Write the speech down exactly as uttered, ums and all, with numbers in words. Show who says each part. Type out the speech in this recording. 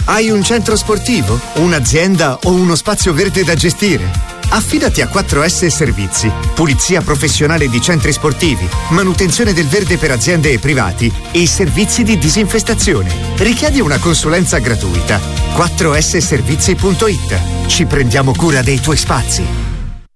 Speaker 1: Hai un centro sportivo, un'azienda o uno spazio verde da gestire? Affidati a quattro S Servizi, pulizia professionale di centri sportivi, manutenzione del verde per aziende e privati e servizi di disinfestazione. Richiedi una consulenza gratuita. quattro S servizi punto it. Ci prendiamo cura dei tuoi spazi.